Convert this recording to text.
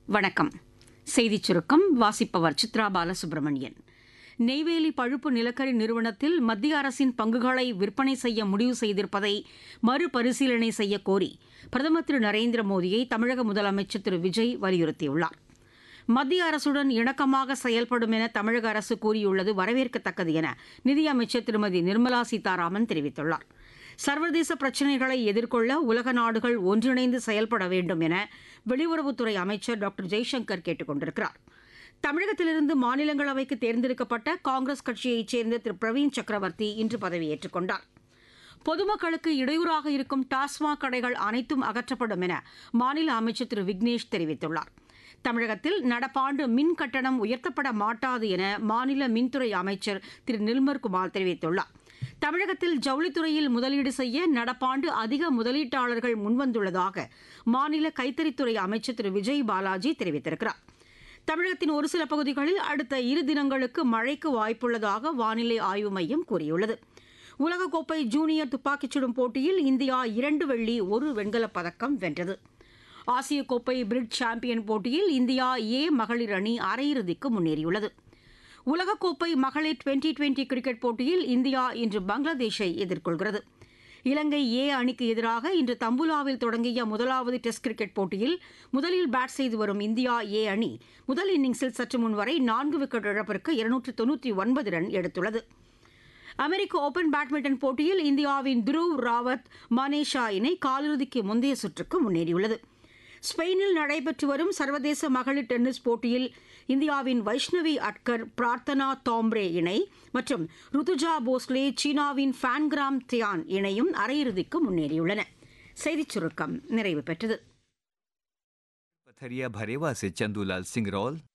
வணக்கம். செய்திச் சுருக்கம் வாசிப்பவர் சித்ரா பாலசுப்ரமணியன். நெய்வேலி பழுப்பு நிலக்கரி நிறுவனத்தில் மத்திய அரசின் பங்குகளை விற்பனை செய்ய முடிவு செய்திருப்பதை மறுபரிசீலனை செய்யக் கோரி பிரதமர் திரு நரேந்திர மோடியை தமிழக முதலமைச்சர் திரு விஜய் வலியுறுத்தியுள்ளார். மத்திய அரசுடன் இணக்கமாக செயல்படும் என தமிழக அரசு கூறியுள்ளது வரவேற்கத்தக்கது என நிதியமைச்சர் திருமதி நிர்மலா சீதாராமன் தெரிவித்துள்ளார். சர்வதேச பிரச்சினைகளை எதிர்கொள்ள உலக நாடுகள் ஒன்றிணைந்து செயல்பட வேண்டும் என வெளியுறவுத்துறை அமைச்சர் டாக்டர் ஜெய்சங்கர் கேட்டுக் கொண்டிருக்கிறார். தமிழகத்திலிருந்து மாநிலங்களவைக்கு தேர்ந்தெடுக்கப்பட்ட காங்கிரஸ் கட்சியைச் சேர்ந்த திரு பிரவீன் சக்கரவர்த்தி இன்று பதவியேற்றுக் கொண்டார். பொதுமக்களுக்கு இடையூறாக இருக்கும் டாஸ்மாக் கடைகள் அனைத்தும் அகற்றப்படும் என மாநில அமைச்சர் திரு விக்னேஷ் தெரிவித்துள்ளார். தமிழகத்தில் நடப்பாண்டு மின் கட்டணம் உயர்த்தப்பட மாட்டாது என மாநில மின்துறை அமைச்சர் திரு நிர்மல்குமார் தெரிவித்துள்ளார். தமிழகத்தில் ஜவுளித்துறையில் முதலீடு செய்ய நடப்பாண்டு அதிக முதலீட்டாளர்கள் முன்வந்துள்ளதாக மாநில கைத்தறித்துறை அமைச்சர் திரு விஜய் பாலாஜி தெரிவித்திருக்கிறார். தமிழகத்தின் ஒரு சில பகுதிகளில் அடுத்த 2 தினங்களுக்கு மழைக்கு வாய்ப்புள்ளதாக வானிலை ஆய்வு மையம் கூறியுள்ளது. உலகக்கோப்பை ஜூனியர் துப்பாக்கிச் சுடும் போட்டியில் இந்தியா 2 வெள்ளி 1 வெண்கலப் பதக்கம் வென்றது. ஆசிய கோப்பை பிரிட்ஜ் சாம்பியன் போட்டியில் இந்தியா மகளிர் அணி அரையிறுதிக்கு முன்னேறியுள்ளது. உலகக்கோப்பை மகளிர் டுவெண்டி கிரிக்கெட் போட்டியில் இந்தியா இன்று பங்களாதேஷை எதிர்கொள்கிறது. இலங்கை அணிக்கு எதிராக இன்று தம்புலாவில் தொடங்கிய முதலாவது டெஸ்ட் கிரிக்கெட் போட்டியில் முதலில் பேட் செய்து வரும் இந்தியா அணி முதல் இன்னிங்ஸில் சற்று முன் வரை 4 விக்கெட் இழப்பிற்கு 299 ரன் எடுத்துள்ளது. அமெரிக்க ஓபன் பேட்மிண்டன் போட்டியில் இந்தியாவின் துருவ் ராவத் மனேஷா இணை காலிறுதிக்கு முந்தைய சுற்றுக்கு முன்னேறியுள்ளது. ஸ்பெயினில் நடைபெற்று வரும் சர்வதேச மகளிர் டென்னிஸ் போட்டியில் இந்தியாவின் வைஷ்ணவி அட்கர், பிரார்த்தனா தாம்ப்ரே இணை மற்றும் ருத்துஜா போஸ்லே சீனாவின் ஃபேன்கிராம் தியான் இணையும் அரையிறுதிக்கு முன்னேறியுள்ளன. செய்திச் சுருக்கம் நிறைவு பெற்றது. पथरिया भरेवा से चंदूलाल सिंगरौल,